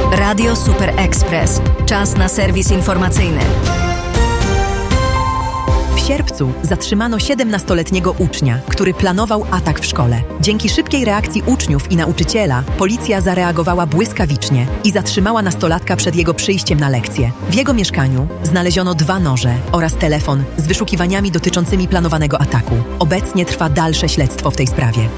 Radio Super Express. Czas na serwis informacyjny. W sierpcu zatrzymano 17-letniego ucznia, który planował atak w szkole. Dzięki szybkiej reakcji uczniów i nauczyciela policja zareagowała błyskawicznie i zatrzymała nastolatka przed jego przyjściem na lekcję. W jego mieszkaniu znaleziono 2 noże oraz telefon z wyszukiwaniami dotyczącymi planowanego ataku. Obecnie trwa dalsze śledztwo w tej sprawie.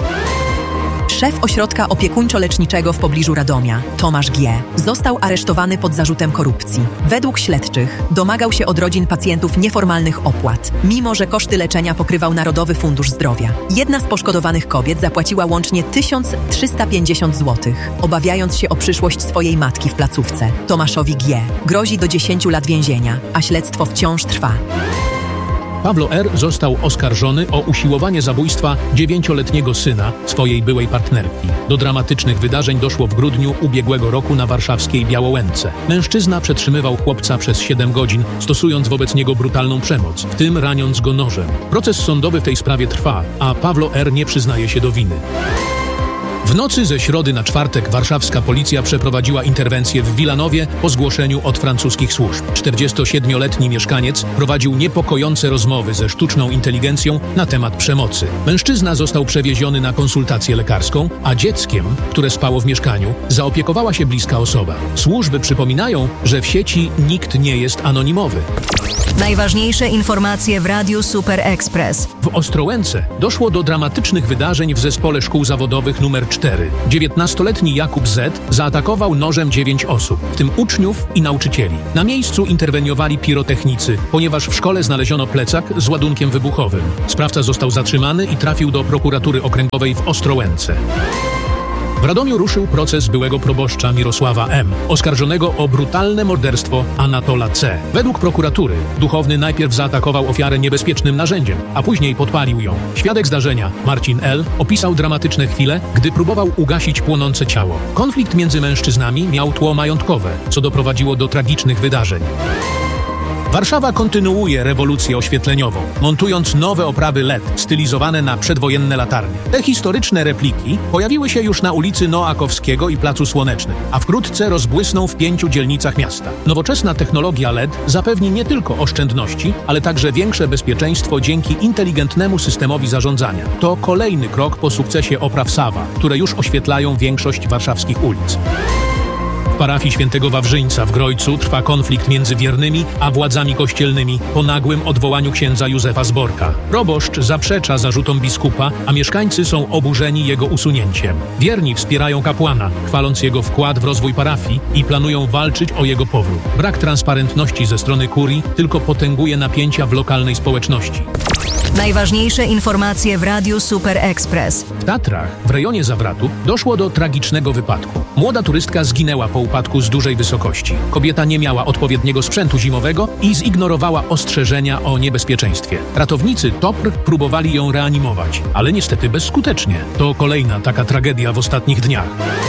Szef ośrodka opiekuńczo-leczniczego w pobliżu Radomia, Tomasz G., został aresztowany pod zarzutem korupcji. Według śledczych domagał się od rodzin pacjentów nieformalnych opłat, mimo że koszty leczenia pokrywał Narodowy Fundusz Zdrowia. Jedna z poszkodowanych kobiet zapłaciła łącznie 1350 zł, obawiając się o przyszłość swojej matki w placówce. Tomaszowi G. grozi do 10 lat więzienia, a śledztwo wciąż trwa. Pawlo R. został oskarżony o usiłowanie zabójstwa 9-letniego syna swojej byłej partnerki. Do dramatycznych wydarzeń doszło w grudniu ubiegłego roku na warszawskiej Białołęce. Mężczyzna przetrzymywał chłopca przez 7 godzin, stosując wobec niego brutalną przemoc, w tym raniąc go nożem. Proces sądowy w tej sprawie trwa, a Pawlo R. nie przyznaje się do winy. W nocy ze środy na czwartek warszawska policja przeprowadziła interwencję w Wilanowie po zgłoszeniu od francuskich służb. 47-letni mieszkaniec prowadził niepokojące rozmowy ze sztuczną inteligencją na temat przemocy. Mężczyzna został przewieziony na konsultację lekarską, a dzieckiem, które spało w mieszkaniu, zaopiekowała się bliska osoba. Służby przypominają, że w sieci nikt nie jest anonimowy. Najważniejsze informacje w Radiu Super Express. W Ostrołęce doszło do dramatycznych wydarzeń w Zespole Szkół Zawodowych nr 4. 19-letni Jakub Z. zaatakował nożem 9 osób, w tym uczniów i nauczycieli. Na miejscu interweniowali pirotechnicy, ponieważ w szkole znaleziono plecak z ładunkiem wybuchowym. Sprawca został zatrzymany i trafił do prokuratury okręgowej w Ostrołęce. W Radomiu ruszył proces byłego proboszcza Mirosława M., oskarżonego o brutalne morderstwo Anatola C. Według prokuratury duchowny najpierw zaatakował ofiarę niebezpiecznym narzędziem, a później podpalił ją. Świadek zdarzenia, Marcin L., opisał dramatyczne chwile, gdy próbował ugasić płonące ciało. Konflikt między mężczyznami miał tło majątkowe, co doprowadziło do tragicznych wydarzeń. Warszawa kontynuuje rewolucję oświetleniową, montując nowe oprawy LED stylizowane na przedwojenne latarnie. Te historyczne repliki pojawiły się już na ulicy Noakowskiego i Placu Słonecznym, a wkrótce rozbłysną w 5 dzielnicach miasta. Nowoczesna technologia LED zapewni nie tylko oszczędności, ale także większe bezpieczeństwo dzięki inteligentnemu systemowi zarządzania. To kolejny krok po sukcesie opraw Sawa, które już oświetlają większość warszawskich ulic. W parafii Świętego Wawrzyńca w Grojcu trwa konflikt między wiernymi a władzami kościelnymi po nagłym odwołaniu księdza Józefa Zborka. Proboszcz zaprzecza zarzutom biskupa, a mieszkańcy są oburzeni jego usunięciem. Wierni wspierają kapłana, chwaląc jego wkład w rozwój parafii i planują walczyć o jego powrót. Brak transparentności ze strony kurii tylko potęguje napięcia w lokalnej społeczności. Najważniejsze informacje w Radiu Super Express. W Tatrach, w rejonie Zawratu, doszło do tragicznego wypadku. Młoda turystka zginęła po upadku z dużej wysokości. Kobieta nie miała odpowiedniego sprzętu zimowego i zignorowała ostrzeżenia o niebezpieczeństwie. Ratownicy TOPR próbowali ją reanimować, ale niestety bezskutecznie. To kolejna taka tragedia w ostatnich dniach.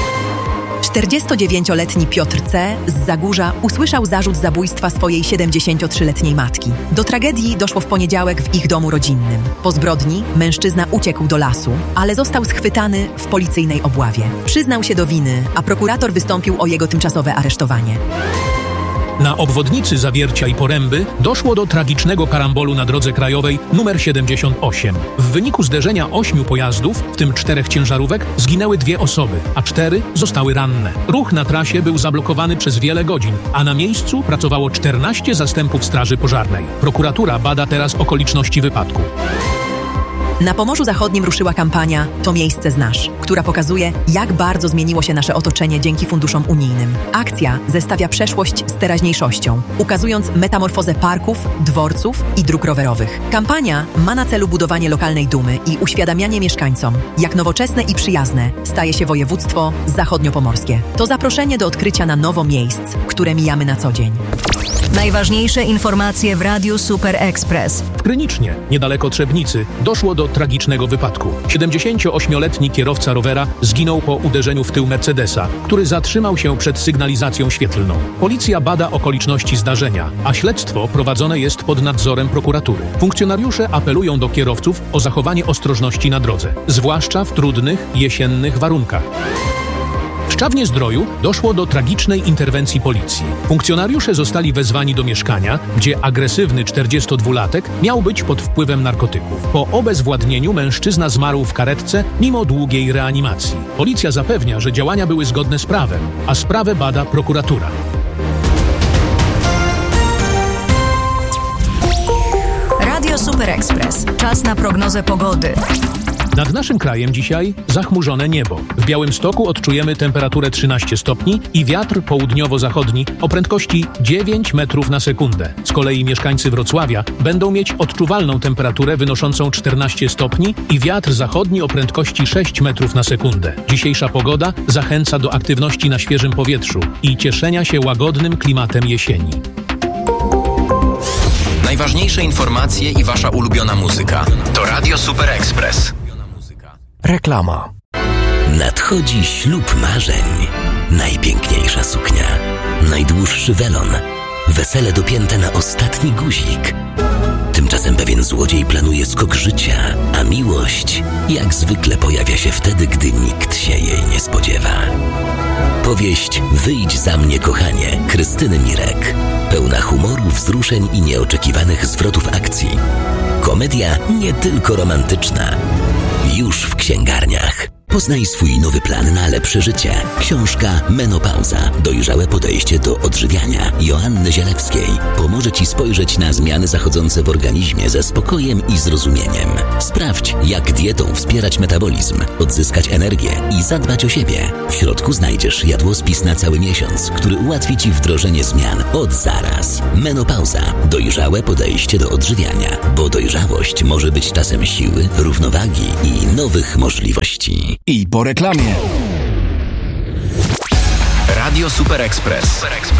49-letni Piotr C. z Zagórza usłyszał zarzut zabójstwa swojej 73-letniej matki. Do tragedii doszło w poniedziałek w ich domu rodzinnym. Po zbrodni mężczyzna uciekł do lasu, ale został schwytany w policyjnej obławie. Przyznał się do winy, a prokurator wystąpił o jego tymczasowe aresztowanie. Na obwodnicy Zawiercia i Poręby doszło do tragicznego karambolu na drodze krajowej nr 78. W wyniku zderzenia 8 pojazdów, w tym 4 ciężarówek, zginęły 2 osoby, a 4 zostały ranne. Ruch na trasie był zablokowany przez wiele godzin, a na miejscu pracowało 14 zastępów straży pożarnej. Prokuratura bada teraz okoliczności wypadku. Na Pomorzu Zachodnim ruszyła kampania To miejsce znasz, która pokazuje, jak bardzo zmieniło się nasze otoczenie dzięki funduszom unijnym. Akcja zestawia przeszłość z teraźniejszością, ukazując metamorfozę parków, dworców i dróg rowerowych. Kampania ma na celu budowanie lokalnej dumy i uświadamianie mieszkańcom, jak nowoczesne i przyjazne staje się województwo zachodniopomorskie. To zaproszenie do odkrycia na nowo miejsc, które mijamy na co dzień. Najważniejsze informacje w Radiu Super Express. W Krynicznie, niedaleko Trzebnicy, doszło do tragicznego wypadku. 78-letni kierowca rowera zginął po uderzeniu w tył Mercedesa, który zatrzymał się przed sygnalizacją świetlną. Policja bada okoliczności zdarzenia, a śledztwo prowadzone jest pod nadzorem prokuratury. Funkcjonariusze apelują do kierowców o zachowanie ostrożności na drodze, zwłaszcza w trudnych, jesiennych warunkach. W Szczawnie-Zdroju doszło do tragicznej interwencji policji. Funkcjonariusze zostali wezwani do mieszkania, gdzie agresywny 42-latek miał być pod wpływem narkotyków. Po obezwładnieniu mężczyzna zmarł w karetce mimo długiej reanimacji. Policja zapewnia, że działania były zgodne z prawem, a sprawę bada prokuratura. Radio Super Express. Czas na prognozę pogody. Nad naszym krajem dzisiaj zachmurzone niebo. W Białymstoku odczujemy temperaturę 13 stopni i wiatr południowo-zachodni o prędkości 9 metrów na sekundę. Z kolei mieszkańcy Wrocławia będą mieć odczuwalną temperaturę wynoszącą 14 stopni i wiatr zachodni o prędkości 6 metrów na sekundę. Dzisiejsza pogoda zachęca do aktywności na świeżym powietrzu i cieszenia się łagodnym klimatem jesieni. Najważniejsze informacje i wasza ulubiona muzyka. To Radio Super Express. Reklama. Nadchodzi ślub marzeń. Najpiękniejsza suknia. Najdłuższy welon. Wesele dopięte na ostatni guzik. Tymczasem pewien złodziej planuje skok życia, a miłość jak zwykle pojawia się wtedy, gdy nikt się jej nie spodziewa. Powieść Wyjdź za mnie, kochanie Krystyny Mirek. Pełna humoru, wzruszeń i nieoczekiwanych zwrotów akcji. Komedia nie tylko romantyczna. Już w księgarniach. Poznaj swój nowy plan na lepsze życie. Książka Menopauza. Dojrzałe podejście do odżywiania Joanny Zielewskiej pomoże Ci spojrzeć na zmiany zachodzące w organizmie ze spokojem i zrozumieniem. Sprawdź, jak dietą wspierać metabolizm, odzyskać energię i zadbać o siebie. W środku znajdziesz jadłospis na cały miesiąc, który ułatwi Ci wdrożenie zmian od zaraz. Menopauza. Dojrzałe podejście do odżywiania, bo dojrzałość może być czasem siły, równowagi i nowych możliwości. I po reklamie. Radio Super Express.